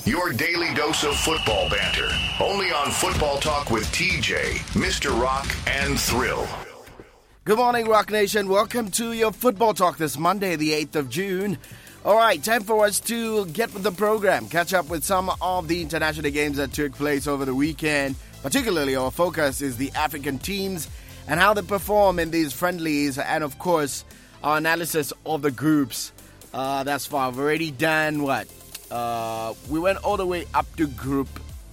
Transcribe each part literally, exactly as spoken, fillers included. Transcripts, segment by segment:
your daily dose of football banter. Only on Football Talk with T J, Mister Rock, and Thrill. Good morning, Rock Nation. Welcome to your Football Talk this Monday, the eighth of June. All right, time for us to get with the program, catch up with some of the international games that took place over the weekend. Particularly, our focus is the African teams and how they perform in these friendlies, and of course, our analysis of the groups. Uh, that's far. We've already done what? Uh, we went all the way up to Group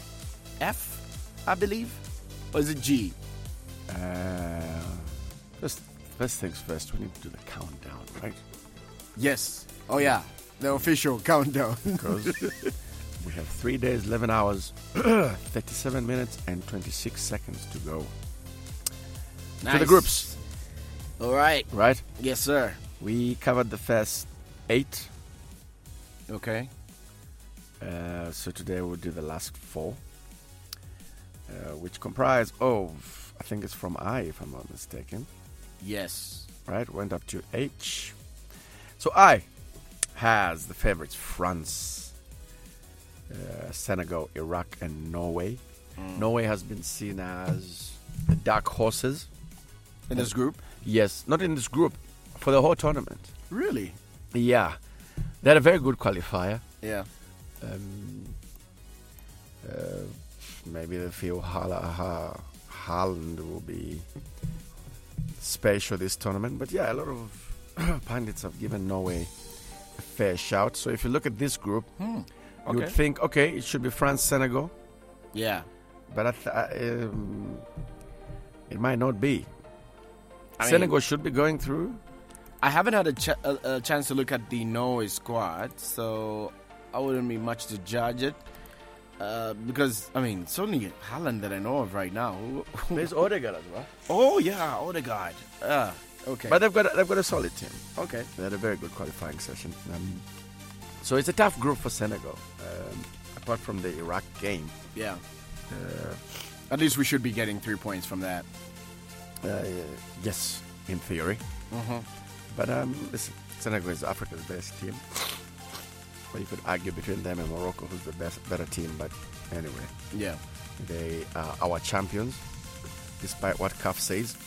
F, I believe, or is it G? Uh, first, first things first, we need to do the countdown, right? Yes. Oh, yeah. The official countdown. Because we have three days, eleven hours, thirty-seven minutes, and twenty-six seconds to go. Nice. To the groups. All right. Right? Yes, sir. We covered the first eight. Okay. Uh, so today we'll do the last four, uh, which comprise of, I think it's from I, if I'm not mistaken. Yes. Right? Went up to H. So I has the favorites France, uh, Senegal, Iraq, and Norway. Mm. Norway has been seen as the dark horses. In this group? Yes, not in this group, for the whole tournament. Really? Yeah. They had a very good qualifier. Yeah. Um, uh, maybe they feel Haaland will be special this tournament. But yeah, a lot of pundits have given Norway a fair shout. So if you look at this group, hmm. okay. you would think, okay, it should be France, Senegal. Yeah. But I th- um, it might not be. I Senegal mean, should be going through. I haven't had a, ch- a, a chance to look at the Norway squad, so I wouldn't be much to judge it. Uh, because, I mean, it's only Haaland that I know of right now. There's Odegaard as well. Oh, yeah, Odegaard. Uh, okay. But they've got a, they've got a solid team. Okay. They had a very good qualifying session. Um, so it's a tough group for Senegal, um, apart from the Iraq game. Yeah. Uh, At least we should be getting three points from that. uh, yes, in theory. Mm-hmm. But um, listen, Senegal is Africa's best team. Well, you could argue between them and Morocco who's the best, better team. But anyway, Yeah. they are our champions, despite what C A F says.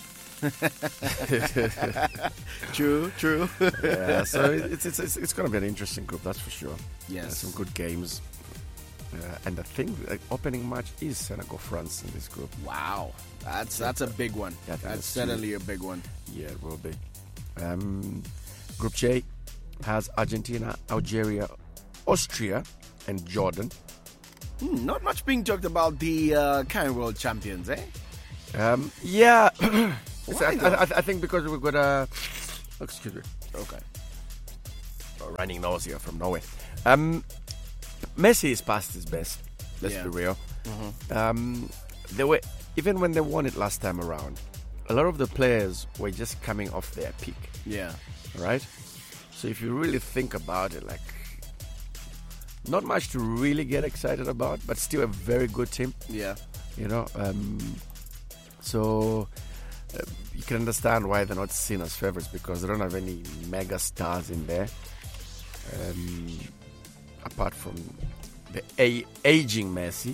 True, true. Yeah, so it's it's it's, it's going to be an interesting group, that's for sure. Yes. Uh, some good games. Uh, and the thing, the opening match is Senegal-France in this group. Wow. That's that's a big one. Yeah, I think that's that's certainly a big one. Yeah, it will be. Um, Group J has Argentina, Algeria, Austria, and Jordan. Hmm, not much being talked about the uh, current world champions, eh? Um, yeah, Why I, though? I, I think because we've got a excuse me, Okay. a running nose here from Norway. Um, Messi is past his best. Let's Yeah. be real. Mm-hmm. Um, they were even when they won it last time around. A lot of the players were just coming off their peak, Yeah. right? So if you really think about it, like, not much to really get excited about, but still a very good team, Yeah. you know. Um, so uh, you can understand why they're not seen as favorites, because they don't have any mega stars in there, um, apart from the a- aging Messi,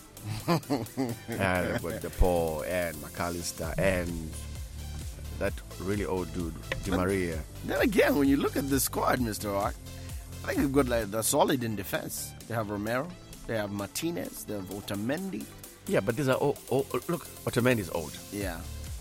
and with DePaul and McAllister and that really old dude, Di Maria. Then again, when you look at the squad, Mister Rock, I think they've got like they're solid in defense. They have Romero, they have Martinez, they have Otamendi. Yeah, but these are all, all look, Otamendi is old. Yeah.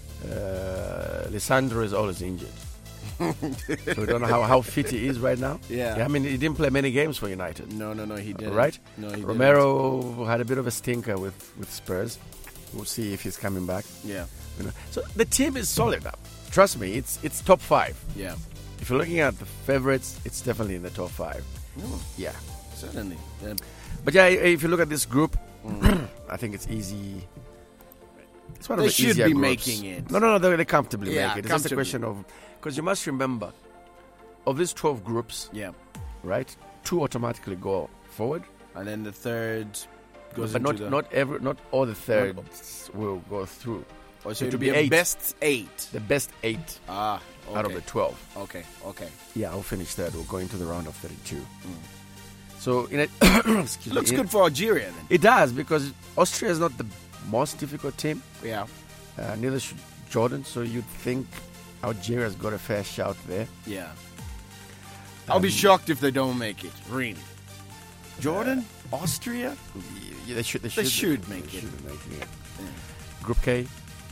Uh, Lisandro is always injured. So we don't know how, how fit he is right now. Yeah. I mean, he didn't play many games for United. No, no, no, he didn't. Right? No, he Romero had a bit of a stinker with, with Spurs. We'll see if he's coming back. didn't. Yeah. You know. So the team is solid now. Trust me, it's it's top five. Yeah. If you're looking at the favorites, it's definitely in the top five. Mm, Yeah. certainly. Yeah. But yeah, if you look at this group, I think it's easy. It's one They of the should easier be groups. making it. No, no, no, they, they comfortably Yeah, make it. It's just a comfortably. question of, because you must remember, of these twelve groups, Yeah. right? Two automatically go forward, And then the third goes but into not the... not every not all the thirds will go through. Oh, so so it'll to be be a eight. best eight. The best eight Ah, okay. out of the twelve. Okay, okay. Yeah, I'll finish third. We'll go into the round of thirty-two. So in it, excuse Looks me, good for Algeria then. It does, because Austria is not the most difficult team. Yeah. Uh, neither should Jordan. So you'd think Algeria's got a fair shout there. Yeah. I'll be shocked if they don't make it. Really. Jordan? Uh, Austria? Yeah, they should. They They should, should make they it. should make it. Yeah. Group K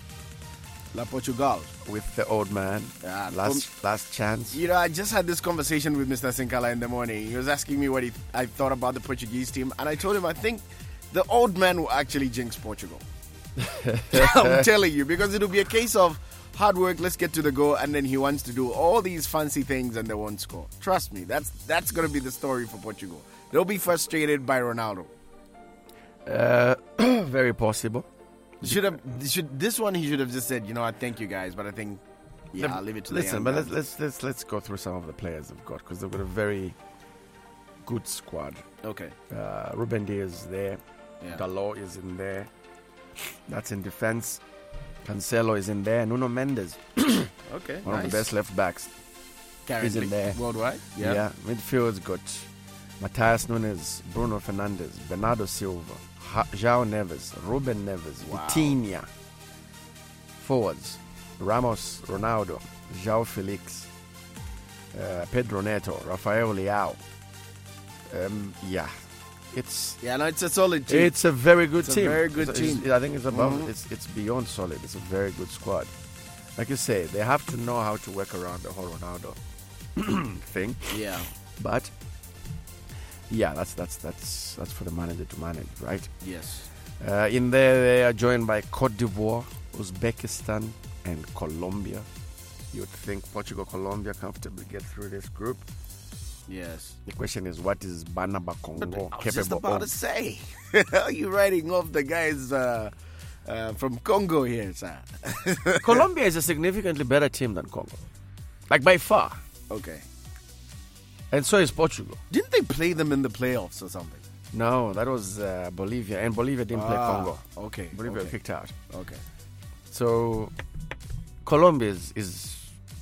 La Portugal. with the old man. Yeah, last last chance. You know, I just had this conversation with Mister Sincala in the morning. He was asking me what he, I thought about the Portuguese team, and I told him I think the old man will actually jinx Portugal. I'm telling you, because it'll be a case of hard work, let's get to the goal, and then he wants to do all these fancy things and they won't score. Trust me, that's that's going to be the story for Portugal. They'll be frustrated by Ronaldo. Uh, very possible. Should have should this one he should have just said, you know, I thank you guys, but I think yeah, The- I'll leave it to Listen, the but young let's, let's let's let's go through some of the players they've got, because they've got a very good squad. guys. Okay. Uh, Ruben Diaz is there. Yeah. Dalot is in there. That's in defense. Cancelo is in there. Nuno Mendes, Okay. one of the best left backs. Currently in there. worldwide. Yeah. Midfield's got Matthias Nunes, Bruno Fernandes, Bernardo Silva, ha- João Neves, Ruben Neves, Wow. Vitinha. Forwards, Ramos, Ronaldo, João Felix, uh, Pedro Neto, Rafael Leao. Um, yeah, it's Yeah, no, it's a solid team. it's a very good It's a team. very good It's- it's- team. I think it's above. Mhm. It's it's beyond solid. It's a very good squad. Like you say, they have to know how to work around the whole Ronaldo thing. yeah. But yeah, that's that's that's that's for the manager to manage, right? Yes. Uh, in there, they are joined by Cote d'Ivoire, Uzbekistan, and Colombia. You'd think Portugal, Colombia comfortably get through this group. Yes. The question is, what is Banaba Congo I was just capable about to of? say, are you writing off the guys uh, uh, from Congo here, sir? Colombia is a significantly better team than Congo, like by far, Okay. and so is Portugal. Didn't they play them in the playoffs or something? No, that was uh, Bolivia, and Bolivia didn't play Ah, Congo. Okay. Bolivia okay. kicked out. Okay. So Colombia is is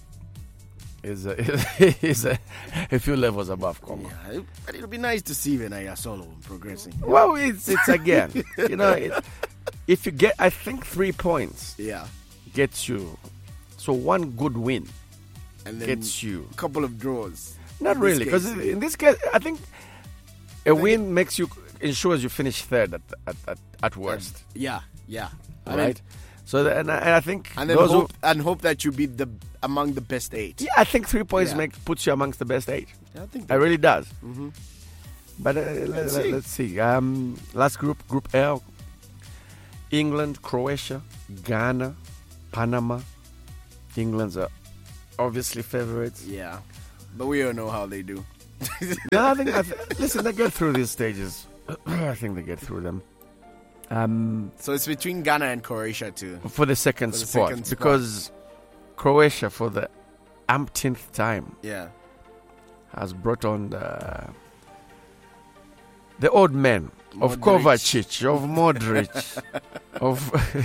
is a, is a, a few levels above Congo. Yeah, it- but it'll be nice to see Venaya Solo progressing. Well, it's it's again, you know, it, if you get, I think three points Yeah. gets you. So one good win And then gets you. a couple of draws. Not in this really, because case. in this case, I think a win makes you ensures you finish third at at, at, at worst, Yeah, yeah. I right? mean, So the, and, I, and I think and then those hope, who, and hope that you be the among the best eight. yeah, I think three points Yeah. make puts you amongst the best eight. I think It really does. Mhm. But uh, let, Let's let, see. let's see. Um, last group, Group L: England, Croatia, Ghana, Panama. England's are obviously favorites. Yeah, but we all know how they do. No, I think. I th- listen, they get through these stages. I think they get through them. Um, So it's between Ghana and Croatia too. for the second For the spot, second spot. because Croatia, for the umpteenth time, Yeah. has brought on the the old men of Modric. Kovacic, of Modric, of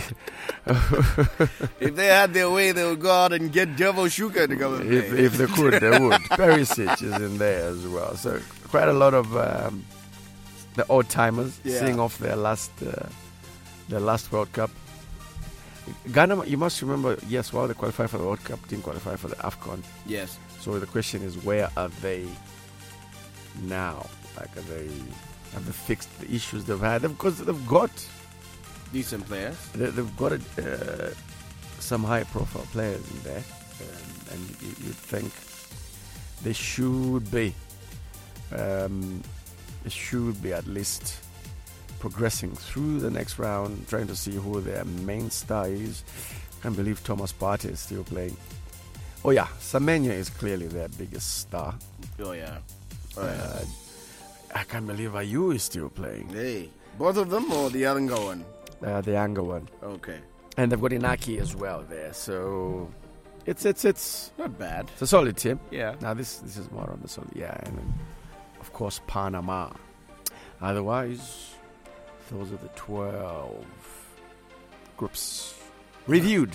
If they had their way, they would go out and get Devo Shuka to come and if, play. if they could, they would. Perisic is in there as well. So quite a lot of um, the old timers Yeah. seeing off their last uh, their last World Cup. Ghana, you must remember, yes, while they qualified for the World Cup, didn't qualify for the AFCON. Yes. So the question is, where are they now? Like, are they have they fixed the issues they've had? Because they've got Decent players. they, they've got uh, some high-profile players in there, um, and you, you'd think they should be um, they should be at least progressing through the next round, trying to see who their main star is. Can't believe Thomas Partey is still playing. Oh yeah, Semenyo is clearly their biggest star. Oh yeah. Oh, yeah. Uh, I can't believe Ayew is still playing. Hey, both of them or the younger one? Uh, the younger one, Okay. and they've got Inaki as well there. So it's it's it's Not bad. it's a solid team. Yeah. Now this this is more on the solid. Yeah, and then, of course Panama. Otherwise, those are the twelve groups reviewed.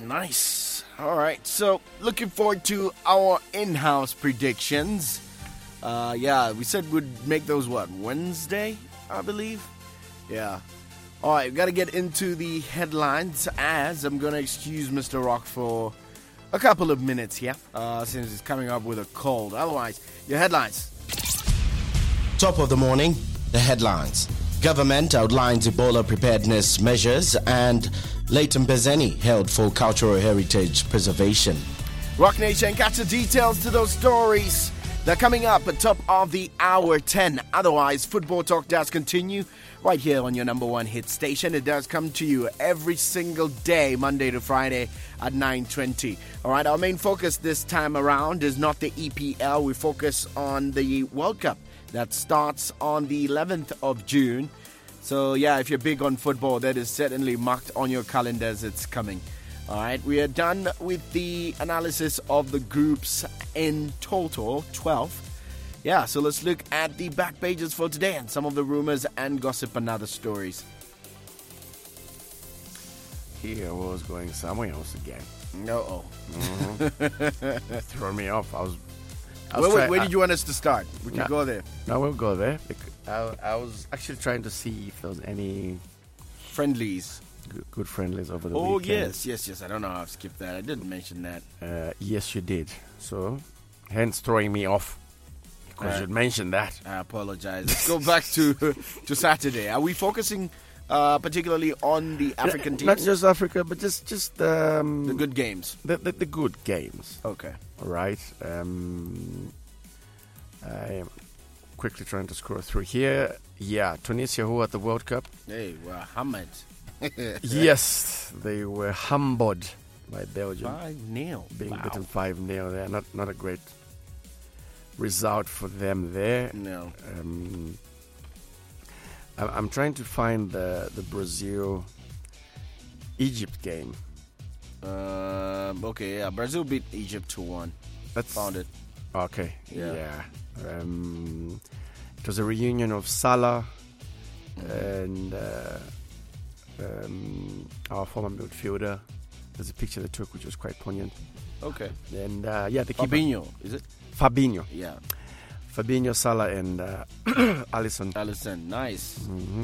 Nice. All right. So, looking forward to our in-house predictions. Uh, yeah, we said we'd make those, what, Wednesday, I believe? Yeah. All right, we've got to get into the headlines as I'm going to excuse Mister Rock for a couple of minutes here uh, since he's coming up with a cold. Otherwise, your headlines. Top of the morning, the headlines. Government outlines Ebola preparedness measures and Leighton Bezeni held for cultural heritage preservation. Rock Nation, catch the details to those stories. They're coming up at top of the hour ten. Otherwise, Football Talk does continue right here on your number one hit station. It does come to you every single day, Monday to Friday at nine twenty. All right, our main focus this time around is not the E P L. We focus on the World Cup that starts on the eleventh of June. So, yeah, if you're big on football, that is certainly marked on your calendars. It's coming. All right, we are done with the analysis of the groups in total, twelve. Yeah, so let's look at the back pages for today and some of the rumors and gossip and other stories. Here was going somewhere else again. No. Mm-hmm. Throw me off. I was. I was where, try- where I- did you want us to start? We can No. go there. No, we'll go there. I, I was actually trying to see if there was any Friendlies. good, good friendlies over the Oh, weekend. yes, yes, yes. I don't know how I've skipped that. I didn't mention that. Uh, yes, you did. So, hence throwing me off because Uh, you'd mentioned that. I apologize. Let's go back to to Saturday. Are we focusing uh, particularly on the African Not teams? just Africa, but just just um, The good games. the, the, the good games. Okay. All right. Um, I am quickly trying to scroll through here. Yeah, Tunisia, who were at the World Cup. Hey, we're hammered. Yes, they were humbled by Belgium, five nil. being Wow. beaten five nil there. Not not a great result for them there. No. Um, I- I'm trying to find the the Brazil Egypt game. Um, okay, yeah. Brazil beat Egypt two one. That's Found it. okay. Yeah. Yeah. Um, it was a reunion of Salah and uh, um, our former midfielder. There's a picture they took which was quite poignant. Okay. And uh, yeah, the keeper, Fabinho, is it? Fabinho, Yeah. Fabinho, Salah, and uh, Alisson. Alisson, nice. hmm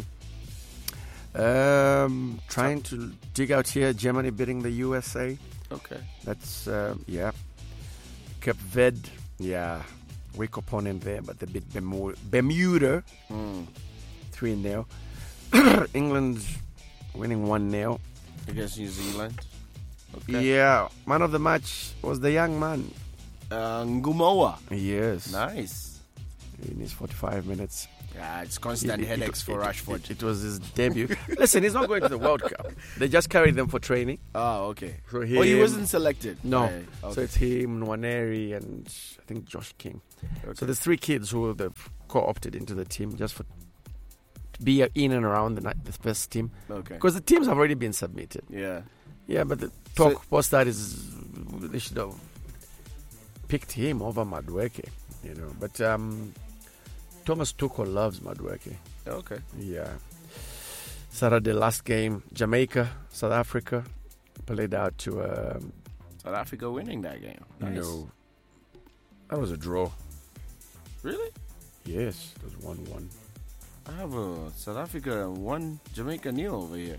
Um, trying to dig out here, Germany beating the U S A. Okay. That's uh, yeah. Cape Verde, yeah, weak opponent there, but they beat Bermu- Bermuda Mm. three nil. England winning one nil. Against New Zealand. Okay. Yeah, man of the match was the young man. Uh, Ngumoa. Yes, Nice. in his forty-five minutes. Yeah, it's constant It- it- headaches it- for it- Rashford. It, it was his debut. Listen, he's not going to the World Cup. They just carried them for training. Oh, okay. So Oh, he him- wasn't selected. No. Right, So okay. it's him, Nwaneri, and I think Josh King. Okay. So there's three kids who they've co-opted into the team just for to be in and around the, ni- the first team. Okay. Because the teams have already been submitted. Yeah. Yeah, but the talk So- post that is they should have picked him over Madueke, you know. But um, Thomas Tuchel loves Madueke. Okay. Yeah. Saturday last game, Jamaica, South Africa played out to um, South Africa winning that game. Nice. no. That was a draw. Really? Yes, it was one one. I have a South Africa one, Jamaica nil over here.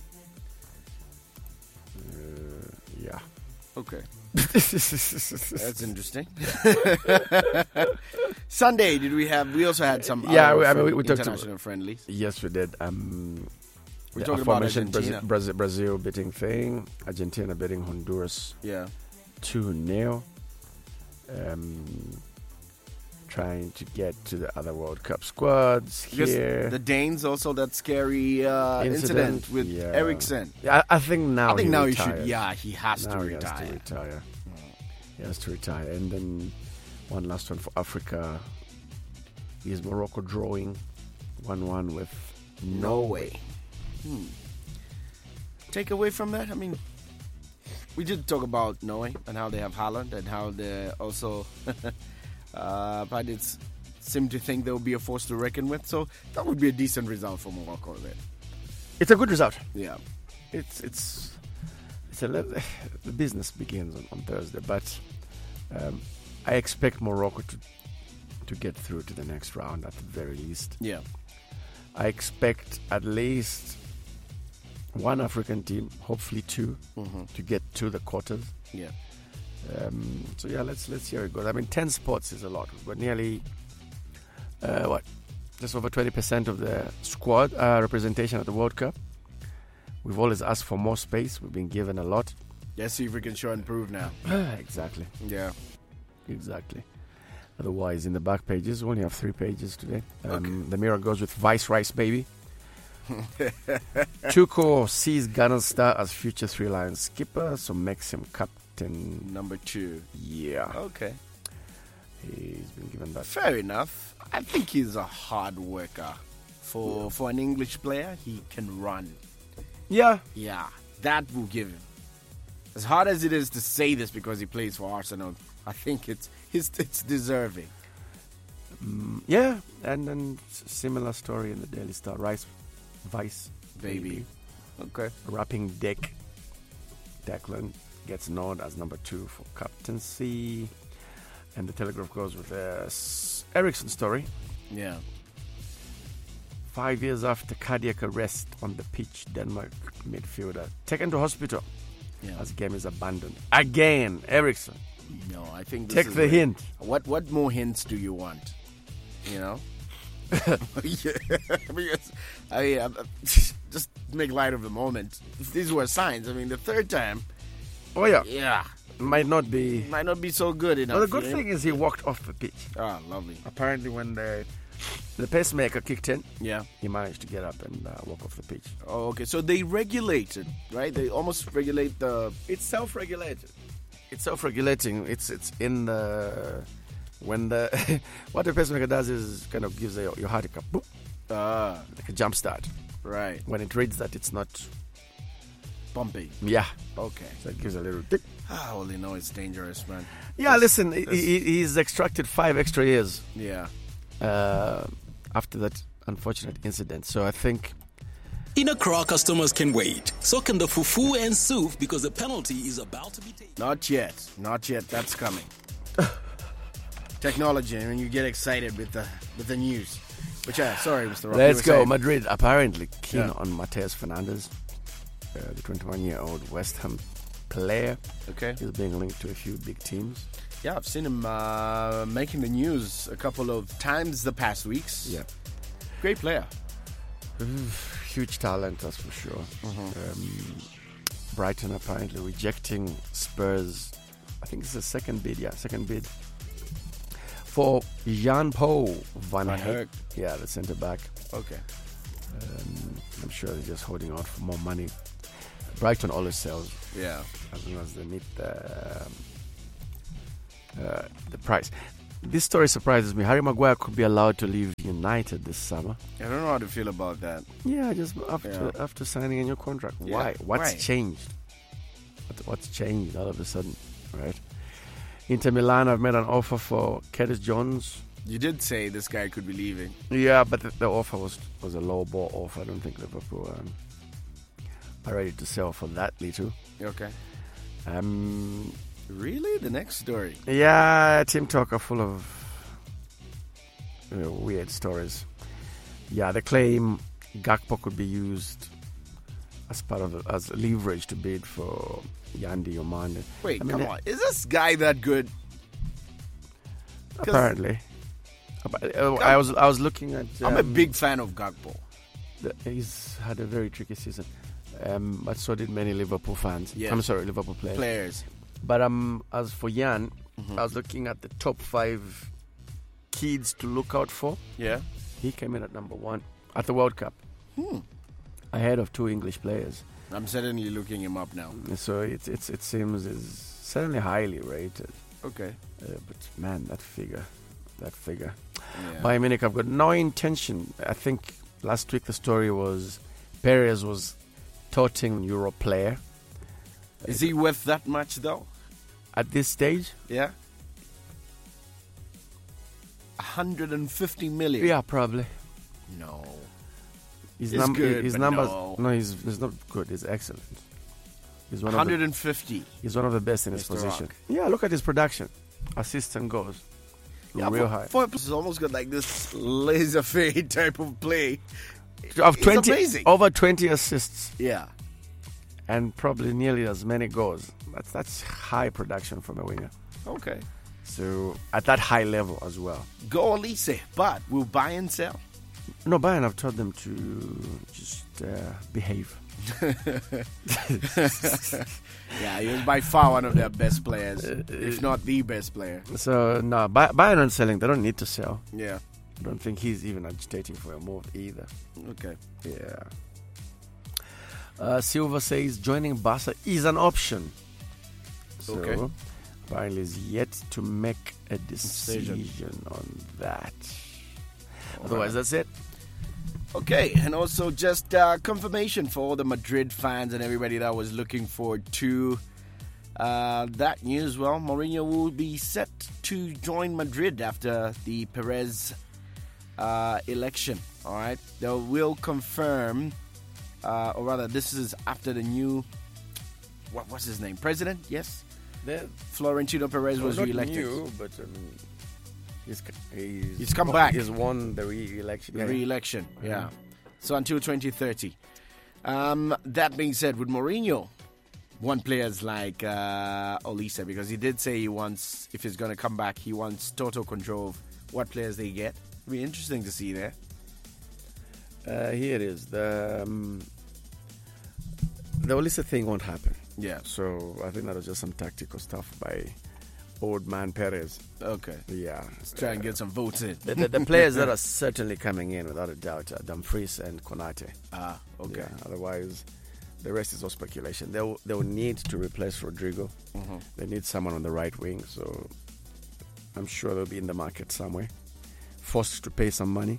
Uh, yeah. Okay. That's That's interesting. Sunday, did we have? We also had some. Yeah, other we- I mean, fri- we- we talked international friendlies. Yes, we did. Um, We're the talking about aforementioned Argentina. Brazil, Brazil, Brazil beating thing, Argentina beating Honduras Yeah. two nil. Um, trying to get to the other World Cup squads Because here. the Danes also that scary uh, incident, Incident, with yeah. Ericsson. Yeah, I, I think now. I think he now he retires. should. Yeah, he has Now to he has retire. to retire. He has to retire. And then one last one for Africa is Morocco drawing one one with Norway. Hmm. Take away from that, I mean, we did talk about Norway and how they have Haaland and how they also uh, Pirates seem to think they will be a force to reckon with. So that would be a decent result for Morocco then. It's a good result. Yeah. It's it's it's a le- the business begins on, on Thursday, but um, I expect Morocco to to get through to the next round at the very least. Yeah. I expect at least one African team, hopefully two, Mm-hmm. to get to the quarters. Yeah. Um, so yeah, let's let's see how it goes. I mean, ten spots is a lot. We've got nearly uh, what, just over twenty percent of the squad uh, representation at the World Cup. We've always asked for more space. We've been given a lot. Let's see if we can show and prove now. Exactly, Yeah. exactly. Otherwise, in the back pages, we only have three pages today. Um, Okay. The mirror goes with Vice Rice Baby. Tuko sees Ghana Star as future Three Lions skipper, so makes him captain. Number two. Yeah, Okay. he's been given that. Fair enough. I think he's a hard worker. For for an English player, he can run. Yeah, Yeah, that will give him. As hard as it is to say this because he plays for Arsenal, I think it's it's, it's deserving. mm, yeah, and then s- similar story in the Daily Star. Rice, Vice Baby. Okay. Rapping Dick. Declan gets known as number two for captaincy. And the Telegraph goes with the S- Ericsson story. Yeah. Five years after cardiac arrest on the pitch, Denmark midfielder taken to hospital Yeah. as game is abandoned. Again, Ericsson. No, I think this Take is the where- hint. What what more hints do you want? You know? Yeah, because I mean, I'm- I'm- just make light of the moment. If these were signs, I mean, the third time, Oh, yeah. yeah, Might not be. might not be so good enough. Well, the good you know? thing is he walked off the pitch. Ah, lovely. Apparently, when the the pacemaker kicked in, Yeah. he managed to get up and uh, walk off the pitch. Oh, okay. So they regulate it, right? They almost regulate the. It's self-regulated. It's self-regulating. It's it's in the when the what the pacemaker does is kind of gives your, your heart a boop, Ah, like a jump start. right. When it reads that it's not, Bumpy. yeah, Okay. so it gives a little tick. Ah, well, you know it's dangerous, man. Yeah, That's- listen, he, that's- he, he's extracted five extra years Yeah. uh, after that unfortunate incident. So I think In Accra, customers can wait. So can the fufu and soup because the penalty is about to be taken. Not yet. Not yet. That's coming. Technology, and you get excited with the with the news. But yeah, sorry, Mister Rock. let's you were go. saying- Madrid apparently keen Yeah. on Mateus Fernandes, uh, the twenty-one-year-old West Ham player. Okay. He's being linked to a few big teams. Yeah, I've seen him uh, making the news a couple of times the past weeks. Yeah. Great player. Huge talent, that's for sure. Um, Brighton apparently rejecting Spurs. I think it's the second bid, yeah, second bid for Jan Paul van Van Heek. Heek. Yeah, the centre back. Okay. Um, I'm sure they're just holding out for more money. Brighton always sells Yeah. as long as they meet the um, uh, the price. This story surprises me. Harry Maguire could be allowed to leave United this summer. I don't know how to feel about that. Yeah, just after Yeah. after signing a new contract. Yeah, Why? What's why? changed? What, what's changed all of a sudden, right? Inter Milan have made an offer for Curtis Jones. You did say this guy could be leaving. Yeah, but the, the offer was was a low ball offer. I don't think Liverpool um, are ready to sell for that little. Okay. Um, Really? The next story. yeah, Team Talk are full of you know, weird stories. Yeah, they claim Gakpo could be used as part of the, as leverage to bid for Yandi Omane. Wait, I mean, come they- on. Is this guy that good? 'Cause Apparently, Uh, I was I was looking at. I'm a um, big fan of Gakpo. the- he's had a very tricky season, um, but so did many Liverpool fans. Yeah. I'm sorry, Liverpool players. Players. But um, as for Jan, Mm-hmm. I was looking at the top five kids to look out for. Yeah. He came in at number one at the World Cup, Hmm. ahead of two English players. I'm certainly looking him up now. So it's it's it seems is certainly highly rated. Okay. Uh, but man, that figure, that figure. Yeah. Bayern Munich have got no intention. I think last week the story was Perez was touting Euro player. Is he worth that much though? At this stage, Yeah. one hundred fifty million. yeah, probably. No. His, It's good, his but numbers, no. he's, he's not good. He's excellent. He's one one of the, hundred fifty. he's one of the best in his Mister position. Rock. Yeah, look at his production, assists and goals. Yeah, real for, high. For it's almost got like this laser fade type of play. Of It's twenty, amazing. over twenty assists Yeah. and probably nearly as many goals. That's that's high production from a winger. Okay. So at that high level as well. Go Olise, but will buy and sell. No, Bayern have told them to just uh, behave. Yeah, he was by far one of their best players, if not the best player. So no, Bay- Bayern aren't selling. They don't need to sell. Yeah. I don't think he's even agitating for a move either. Okay. Yeah. Uh, Silva says joining Barca is an option. So Okay. Bayern is yet to make a decision, Decision. on that. All Otherwise, right. that's it. Okay, and also just uh, confirmation for all the Madrid fans and everybody that was looking forward to uh, that news. Well, Mourinho will be set to join Madrid after the Perez uh, election. All right, they will confirm, uh, or rather, this is after the new what, what's his name, president? Yes, Florentino Perez was not re-elected. new, but um, he's, he's He's come back. He's won the re-election. The re-election, yeah. So until twenty thirty. Um, that being said, with Mourinho, want players like uh, Olise, because he did say he wants, if he's going to come back, he wants total control of what players they get. It'll be interesting to see there. Uh, here it is. The um, the Olise thing won't happen. Yeah. So I think that was just some tactical stuff by old man Perez. Okay. Yeah. Let's try and get some votes in. The, the, the players that are certainly coming in, without a doubt, are Dumfries and Konate. Ah, okay. Yeah, otherwise, the rest is all speculation. They'll, they'll need to replace Rodrigo. Mhm. They need someone on the right wing, so I'm sure they'll be in the market somewhere. Forced to pay some money.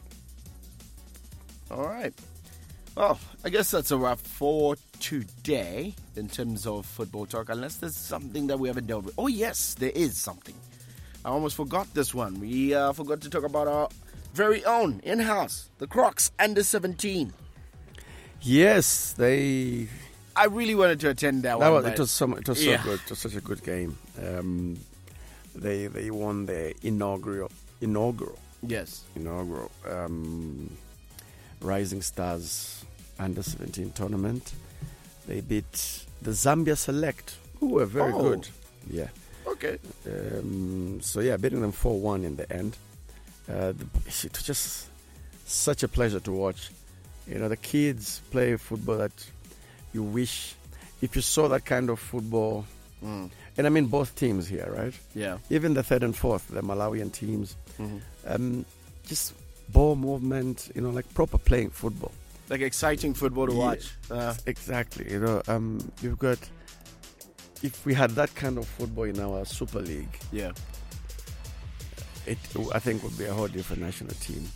All right. Well, I guess that's a wrap for today in terms of football talk, unless there's something that we haven't dealt with. Oh, yes, there is something. I almost forgot this one. We uh, forgot to talk about our very own in-house, the Crocs under seventeen. Yes, they. I really wanted to attend that, That one. was, it was so it was yeah. so good. It was such a good game. Um, they they won their inaugural inaugural Yes. inaugural um, Rising Stars under seventeen tournament. They beat the Zambia Select, who were very Oh. good. Yeah. Okay. Um, so yeah, beating them four one in the end. Uh, the, it was just such a pleasure to watch. You know, the kids play football that you wish, if you saw that kind of football, Mm. and I mean both teams here, right? Yeah. Even the third and fourth, the Malawian teams, Mhm. um, just ball movement, you know, like proper playing football. Like exciting football to Yeah. watch. Uh, Exactly. You know, um, you've got, if we had that kind of football in our Super League, yeah. it I think would be a whole different national team.